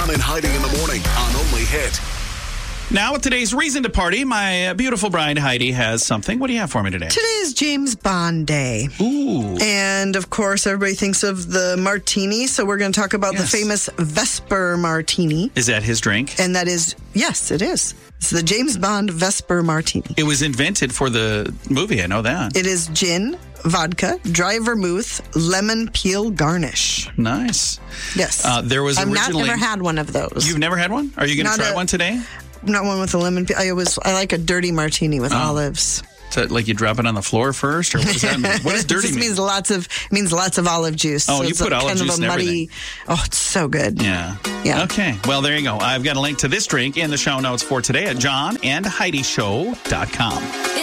John and Heidi in the morning on Only Hit. Now, with today's reason to party, my beautiful bride Heidi has something. What do you have for me today? Today is James Bond Day. Ooh. And, of course, everybody thinks of the martini, so we're going to talk about the famous Vesper Martini. Is that his drink? And that is, yes, it is. It's the James Bond Vesper Martini. It was invented for the movie, I know that. It is gin, vodka, dry vermouth, lemon peel garnish. Nice. Yes. There was I've originally... never had one of those. You've never had one? Are you going to try one today? Not one with a lemon peel. I like a dirty martini with olives. So, like you drop it on the floor first, or what does that mean? What does dirty mean? It means lots of olive juice. Oh, so you it's put olive kind juice of a in muddy. everything. Oh, it's so good. Yeah. Yeah. Okay. Well, there you go. I've got a link to this drink in the show notes for today at johnandheidishow.com.